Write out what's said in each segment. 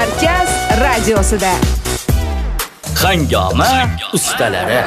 Markaz radiosida. Hangoma ustalari.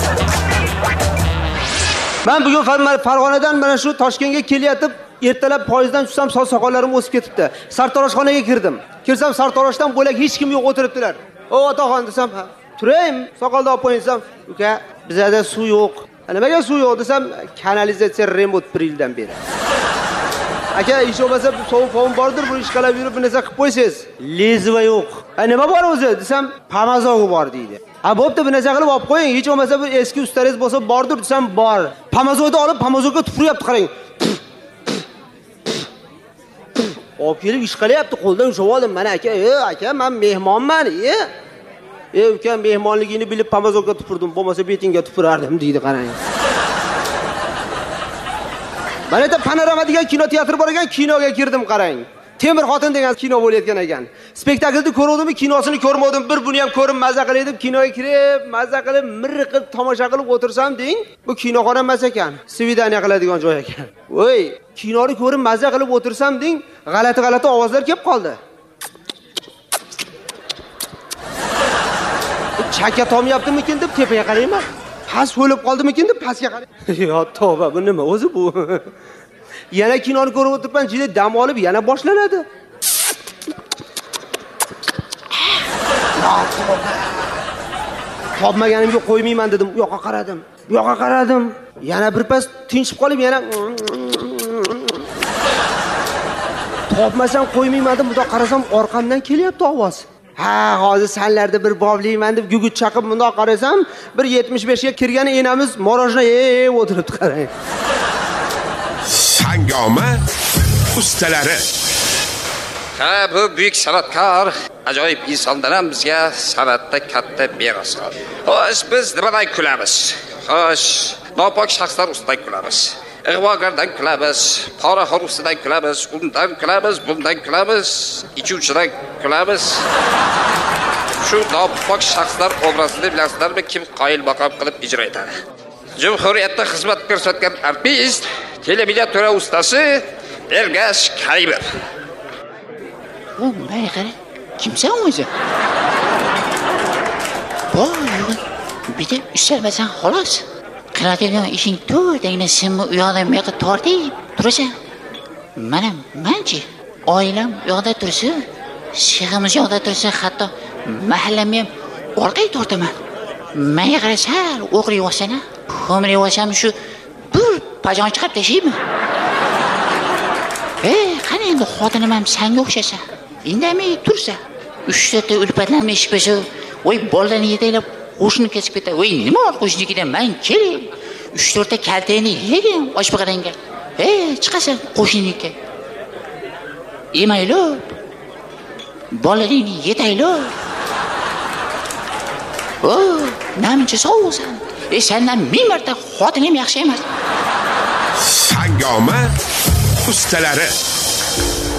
Men bugun Farg'onadan mana shu Toshkentga kelyaptib, ertalab poyezddan tushsam, soqollarim o'sib ketibdi. Sartaroshxonaga kirdim. Kirsam, sartaroshdan bo'lak hech kim yo'q o'tiribdilar. "O, otaxon" desam, "Ha, turayim, soqolni olib qo'ying" desam, "Uka, bizda suv yo'q." Nimaga suv yo'q desam, "Kanalizatsiya remont 1 yildan beri." Aka, ish bo'lmasa sovuq bordir, bu ishqalab yurib bir narsa qilib qo'ysangiz. Lezva yo'q. Nima bor o'zi desam, pamazog'i bor deydi. Bo'pti, bir narsa qilib olib qo'ying, hech bo'lmasa bir eski ustaringiz bo'lsa bordir desam, bor. Pamazog'ni olib pamazog'ga tupuryapti, qarang. Olib kelib ish qilyapti, qo'ldan ushlab oldim. Mana aka, men mehmonman. Uka, mehmonligingni bilib pamazog'ga tupurdim, bo'lmasa betingga tupurardim deydi, qarang. Mana yerda Panorama degan kino teatri bor ekan, kinoga kirdim, qarang. Temir xotin degan kino bo'layotgan ekan. Spektaklni ko'rdimmi, kinosini ko'rmadim. Bir buni ham ko'rib maza qildim, kinoga kirib, maza qilib, mirqib tomosha qilib o'tirsam deng, bu kinoxona emas ekan, svidaniya qiladigan joy ekan. Voy, kinoni ko'rib maza qilib o'tirsam deng, g'alati ovozlar kelib qoldi. Chakka tomyaptimikin deb tepaga qarayman. Past o'lib qoldimikin deb pastga qarayman. Yo tavba, bu nima o'zi bu? Yana kinoni ko'rib o'tiribman, jida dam olib yana boshlanadi. Topmaganimga qo'ymayman dedim, u yoqqa qaradim. Bu yoqqa qaradim. Yana bir pas tinchib qolib, yana topmasam qo'ymayman deb, bundoq qarasam orqamdan kelyapti ovoz. Ha, hozir sanlarda bir bobliyman deb gugut chaqib bundoq qarasam, bir 75 ga kirgan enamiz morojna o'tiribdi, qarang. Hangoma ustalari. Ha, bu buyuk san'atkor, ajoyib insondan ham bizga san'atda katta meros qoldi. Xo'sh, biz nimadan kulamiz? Xo'sh, nopok shaxslar ustidan kulamiz. Ig'vogardan kulamiz, poraxo'r ustidan kulamiz, undan kulamiz, bundan kulamiz, ichuvchidan kulamiz. Shu nopok shaxslar obrazini bilasizlarmi, kim qoyil maqom qilib ijro etadi? Jumhuriyatda xizmat ko'rsatgan artist, televiziya ustasi Ergash Karimov. Bunday qara, kimsan o'zi? Voy, bitta ushalmasan xolos. Qiladigan ishing to'rdagina senmi u yoqda bu yoqqa tortib turasan. Manchi oilam u yoqda tursa, shehimiz yoqda tursa, hatto mahallamni ham orqaga tortaman. Menga qarasa, o'qir yosana, ko'mir yosam shu bir pajon chiqib tashiymi? Qani endi xotinim ham senga o'xshasa, indamay tursa, 3-4 ta ulpatlarni ish bo'lsa, voy bolani yedaylab qo'shni kesib ketadi. Voy, nima bor qo'shnikidan? Men kelay. 3-4 ta kaltayni yegin oshpaqaranga. Chiqasan qo'shninikiga. Yemaylo. Bolalaringni yetaylo. Namuncha sovsan. Sendan 1000 marta xotinim yaxshi emas. Hangoma ustalari.